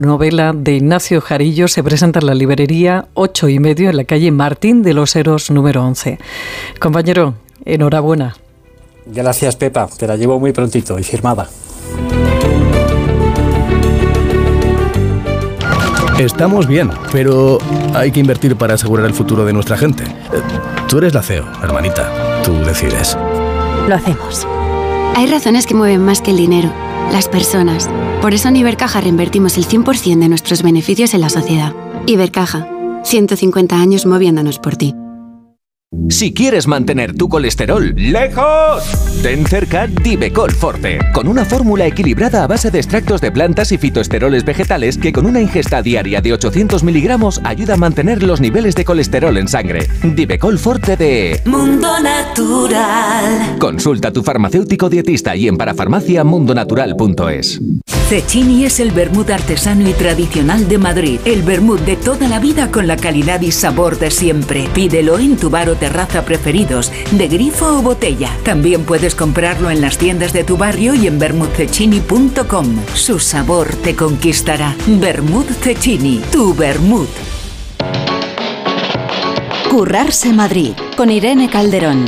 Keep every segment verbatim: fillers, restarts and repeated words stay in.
novela de Ignacio Jarillo se presenta en la librería ocho y medio en la calle Martín de los Heros número once. Compañero, enhorabuena. Gracias, Pepa, te la llevo muy prontito y firmada. Estamos bien, pero hay que invertir para asegurar el futuro de nuestra gente. Tú eres la C E O, hermanita. Tú decides. Lo hacemos. Hay razones que mueven más que el dinero. Las personas. Por eso en Ibercaja reinvertimos el cien por ciento de nuestros beneficios en la sociedad. Ibercaja. ciento cincuenta años moviéndonos por ti. Si quieres mantener tu colesterol lejos, ten cerca Divecol Forte, con una fórmula equilibrada a base de extractos de plantas y fitoesteroles vegetales que con una ingesta diaria de ochocientos miligramos ayuda a mantener los niveles de colesterol en sangre. Divecol Forte de Mundo Natural. Consulta a tu farmacéutico dietista y en parafarmacia mundonatural punto es. Cecchini es el vermut artesano y tradicional de Madrid. El vermut de toda la vida con la calidad y sabor de siempre. Pídelo en tu bar o terraza preferidos, de grifo o botella. También puedes comprarlo en las tiendas de tu barrio y en vermut cecchini punto com. Su sabor te conquistará. Vermut Cecchini, tu vermut. Currarse Madrid, con Irene Calderón.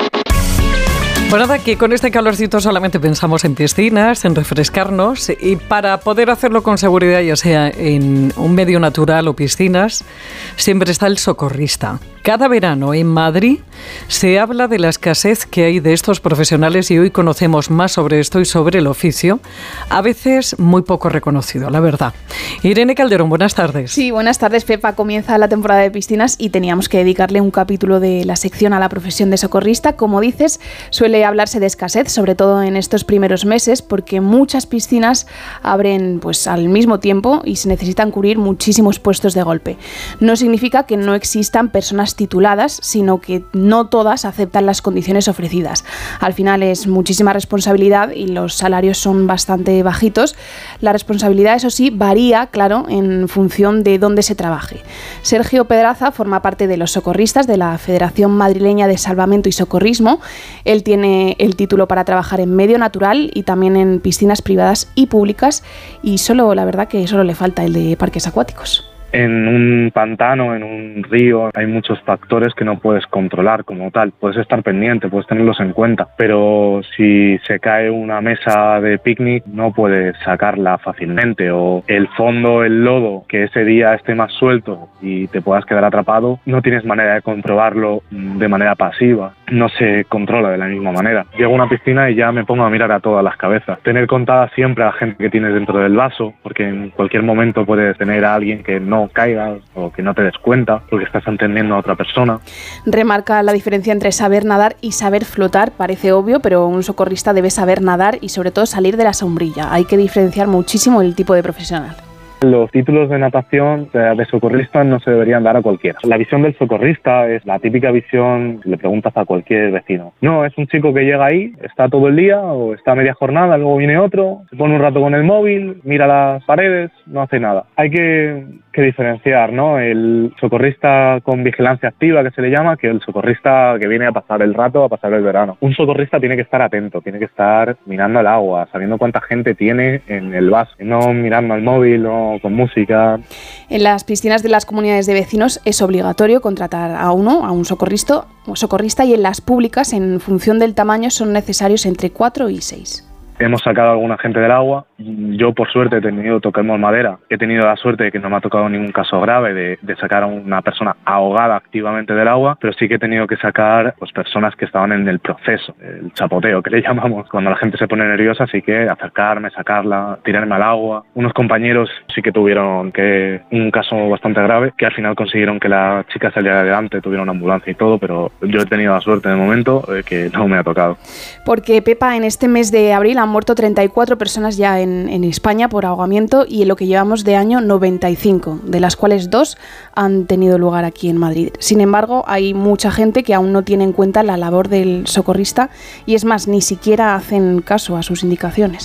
Bueno, nada, que con este calorcito solamente pensamos en piscinas, en refrescarnos, y para poder hacerlo con seguridad, ya sea en un medio natural o piscinas, siempre está el socorrista. Cada verano en Madrid se habla de la escasez que hay de estos profesionales y hoy conocemos más sobre esto y sobre el oficio, a veces muy poco reconocido, la verdad. Irene Calderón, buenas tardes. Sí, buenas tardes, Pepa. Comienza la temporada de piscinas y teníamos que dedicarle un capítulo de la sección a la profesión de socorrista. Como dices, suele hablarse de escasez, sobre todo en estos primeros meses, porque muchas piscinas abren pues al mismo tiempo y se necesitan cubrir muchísimos puestos de golpe. No significa que no existan personas tituladas, sino que no todas aceptan las condiciones ofrecidas. Al final es muchísima responsabilidad y los salarios son bastante bajitos. La responsabilidad, eso sí, varía, claro, en función de dónde se trabaje. Sergio Pedraza forma parte de los socorristas de la Federación Madrileña de Salvamento y Socorrismo. Él tiene el título para trabajar en medio natural y también en piscinas privadas y públicas, y solo, la verdad que solo le falta el de parques acuáticos. En un pantano, en un río, hay muchos factores que no puedes controlar como tal. Puedes estar pendiente, puedes tenerlos en cuenta, pero si se cae una mesa de picnic no puedes sacarla fácilmente, o el fondo, el lodo, que ese día esté más suelto y te puedas quedar atrapado, no tienes manera de comprobarlo de manera pasiva. No se controla de la misma manera. Llego a una piscina y ya me pongo a mirar a todas las cabezas. Tener contada siempre a la gente que tienes dentro del vaso, porque en cualquier momento puedes tener a alguien que no caigas o que no te des cuenta porque estás atendiendo a otra persona. Remarca la diferencia entre saber nadar y saber flotar. Parece obvio, pero un socorrista debe saber nadar y sobre todo salir de la sombrilla. Hay que diferenciar muchísimo el tipo de profesional. Los títulos de natación de socorrista no se deberían dar a cualquiera. La visión del socorrista es la típica visión, si le preguntas a cualquier vecino. No, es un chico que llega ahí, está todo el día o está media jornada, luego viene otro, se pone un rato con el móvil, mira las paredes, no hace nada. Hay que, que diferenciar, ¿no? El socorrista con vigilancia activa, que se le llama, que el socorrista que viene a pasar el rato, a pasar el verano. Un socorrista tiene que estar atento, tiene que estar mirando el agua, sabiendo cuánta gente tiene en el vaso, no mirando al móvil, no con música. En las piscinas de las comunidades de vecinos es obligatorio contratar a uno, a un socorrista, socorrista y en las públicas, en función del tamaño, son necesarios entre cuatro y seis. Hemos sacado a alguna gente del agua. Yo, por suerte, he tenido, toquemos madera, he tenido la suerte de que no me ha tocado ningún caso grave de, de sacar a una persona ahogada activamente del agua, pero sí que he tenido que sacar pues, personas que estaban en el proceso, el chapoteo, que le llamamos. Cuando la gente se pone nerviosa, sí que acercarme, sacarla, tirarme al agua. Unos compañeros sí que tuvieron que un caso bastante grave, que al final consiguieron que la chica saliera adelante, tuviera una ambulancia y todo, pero yo he tenido la suerte de momento de que no me ha tocado. Porque, Pepa, en este mes de abril han muerto treinta y cuatro personas ya en, en España por ahogamiento y en lo que llevamos de año noventa y cinco, de las cuales dos han tenido lugar aquí en Madrid. Sin embargo, hay mucha gente que aún no tiene en cuenta la labor del socorrista y es más, ni siquiera hacen caso a sus indicaciones.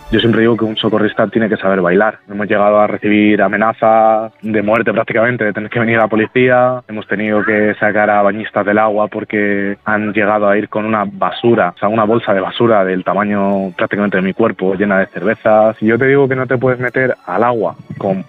Yo siempre digo que un socorrista tiene que saber bailar. Hemos llegado a recibir amenazas de muerte prácticamente, de tener que venir a la policía. Hemos tenido que sacar a bañistas del agua porque han llegado a ir con una basura, o sea, una bolsa de basura del tamaño prácticamente de mi cuerpo, llena de cervezas. Y yo te digo que no te puedes meter al agua con